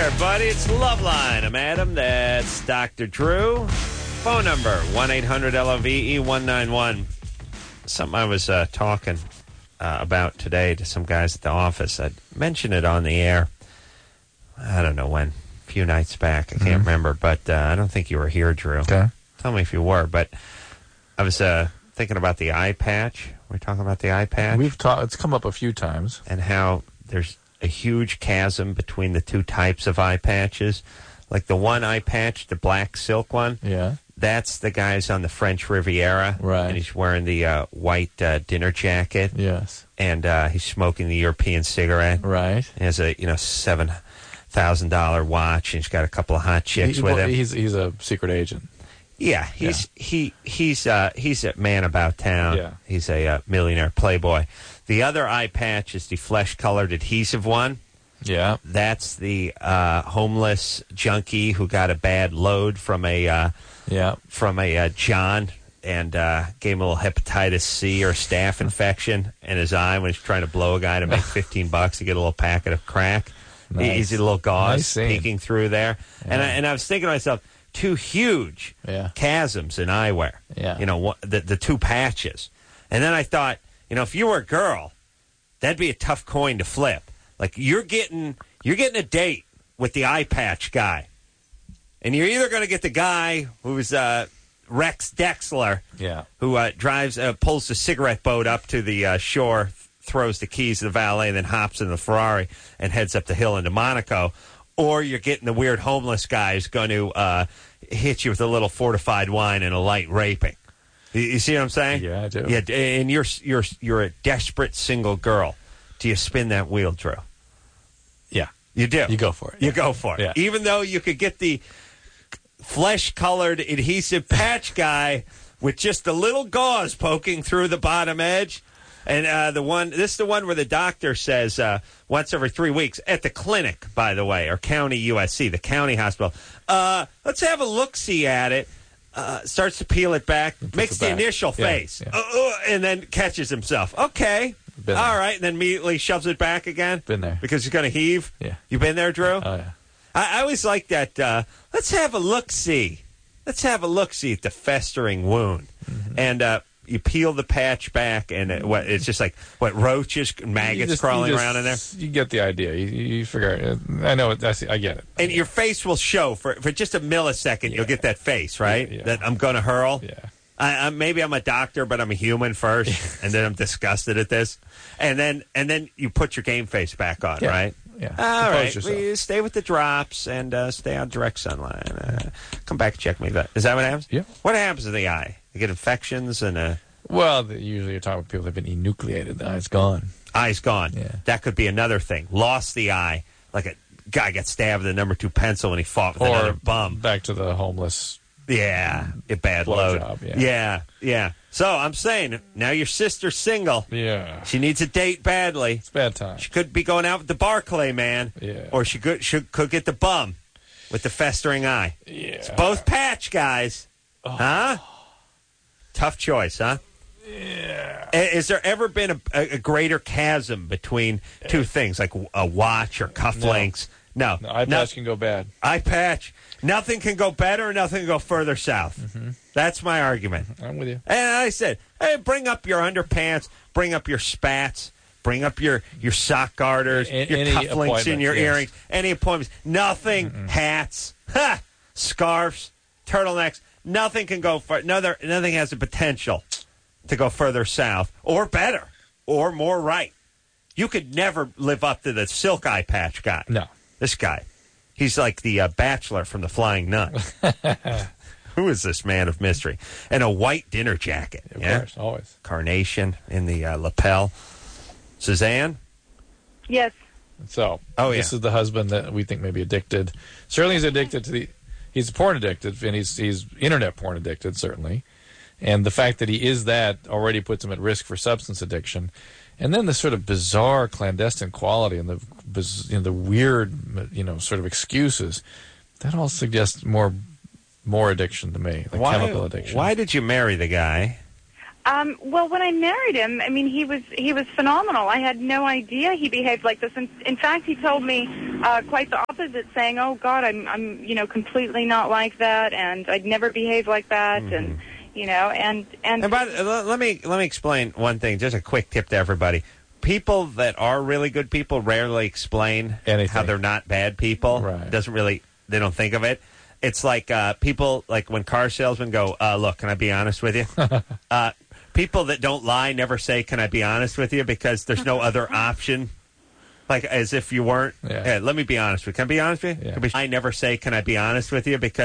everybody. It's Loveline. I'm Adam. That's Dr. Drew. Phone number, 1-800-LOVE-191. Something I was talking about today to some guys at the office. I mentioned it on the air. I don't know when. A few nights back. I can't remember. But I don't think you were here, Drew. Okay. Tell me if you were. But I was thinking about the eye patch. We're talking about the eye patch. It's come up a few times. And how there's a huge chasm between the two types of eye patches. Like the one eye patch, the black silk one. Yeah. That's the guy's on the French Riviera. Right. And he's wearing the white dinner jacket. Yes. And he's smoking the European cigarette. Right. He has a $7,000 watch, and he's got a couple of hot chicks with him. He's a secret agent. Yeah, he's a man about town. Yeah. He's a millionaire playboy. The other eye patch is the flesh-colored adhesive one. Yeah. That's the homeless junkie who got a bad load from a John and gave him a little hepatitis C or staph infection in his eye when he's trying to blow a guy to make $15 to get a little packet of crack. Nice. He's a little gauze Nice peeking through there. Yeah. And I was thinking to myself, two huge chasms in eyewear. Yeah. The two patches. And then I thought, if you were a girl, that'd be a tough coin to flip. Like you're getting a date with the eye patch guy. And you're either going to get the guy who's Rex Dexler, who pulls the cigarette boat up to the shore, throws the keys to the valet, then hops in the Ferrari and heads up the hill into Monaco. Or you're getting the weird homeless guy who's going to hit you with a little fortified wine and a light raping. You see what I'm saying? Yeah, I do. Yeah, and you're a desperate single girl. Do you spin that wheel, Drew? Yeah. You do. You go for it. You go for it. Yeah. Even though you could get the flesh-colored adhesive patch guy with just a little gauze poking through the bottom edge. And this is the one where the doctor says once every 3 weeks at the clinic, by the way, or County USC, the county hospital. Let's have a look-see at it. Starts to peel it back, makes the initial face, and then catches himself. Okay. All right, and then immediately shoves it back again. Been there. Because he's going to heave? Yeah. You been there, Drew? Oh, yeah. I always like that. Let's have a look-see. Let's have a look-see at the festering wound. Mm-hmm. And you peel the patch back, and it's just like, roaches, maggots crawling around in there? You get the idea. You figure it. I know it. I get it. And your face will show for just a millisecond. You'll get that face, right? Yeah. That I'm going to hurl. Yeah. Maybe I'm a doctor, but I'm a human first, and then I'm disgusted at this. And then you put your game face back on, right? Yeah. All right. Yourself. You stay with the drops and stay on direct sunlight. Come back and check me. Is that what happens? Yeah. What happens to the eye? You get infections and... Well, usually you're talking about people that have been enucleated. The eye's gone. Eye's gone. Yeah. That could be another thing. Lost the eye. Like a guy got stabbed with a number 2 pencil when he fought with another bum. Back to the homeless... Yeah, a bad load. Job, yeah. So I'm saying, now your sister's single. Yeah. She needs a date badly. It's bad time. She could be going out with the Barclay man. Yeah. Or she could get the bum with the festering eye. Yeah. It's both patch guys. Oh. Huh? Tough choice, huh? Yeah. Has there ever been a greater chasm between two things, like a watch or cufflinks? No. Eye patch can go bad. Eye patch. Nothing can go better, nothing can go further south. Mm-hmm. That's my argument. I'm with you. And I said, hey, bring up your underpants, bring up your spats, bring up your sock garters, your cufflinks and your earrings, any appointments. Nothing, hats, scarves, turtlenecks. Nothing can go far. Nothing has the potential to go further south or better or more right. You could never live up to the silk eye patch guy. No. This guy. He's like the bachelor from the Flying Nun. Who is this man of mystery? And a white dinner jacket. Of course, always. Carnation in the lapel. Suzanne? Yes. So, this is the husband that we think may be addicted. Certainly he's addicted to he's porn addicted, and he's internet porn addicted, certainly. And the fact that he is that already puts him at risk for substance addiction. And then the sort of bizarre clandestine quality and the weird, sort of excuses, that all suggests more addiction to me, like chemical addiction. Why did you marry the guy? Well, when I married him, I mean, he was phenomenal. I had no idea he behaved like this. In fact, he told me quite the opposite, saying, "Oh God, I'm completely not like that, and I'd never behave like that," and let me explain one thing. Just a quick tip to everybody. People that are really good people rarely explain how they're not bad people. Right. They don't think of it. It's like people, like when car salesmen go, look, can I be honest with you? People that don't lie never say, can I be honest with you? Because there's no other option. Like as if you weren't. Yeah. Let me be honest with you. Can I be honest with you? Yeah. I never say, can I be honest with you? Because